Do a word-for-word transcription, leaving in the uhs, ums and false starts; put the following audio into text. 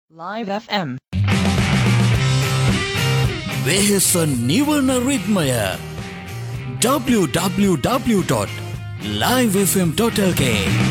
Live F M. වෙහෙස නිවන රිද්මය w w w dot live f m dot l k